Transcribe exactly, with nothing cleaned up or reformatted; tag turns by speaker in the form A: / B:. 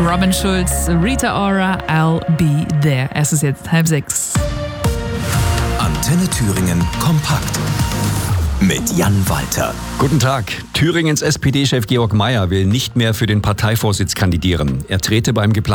A: Robin Schulz, Rita Ora, I'll Be There. Es ist jetzt halb sechs.
B: Antenne Thüringen kompakt mit Jan Walter.
C: Guten Tag. Thüringens S P D-Chef Georg Mayer will nicht mehr für den Parteivorsitz kandidieren. Er trete beim geplanten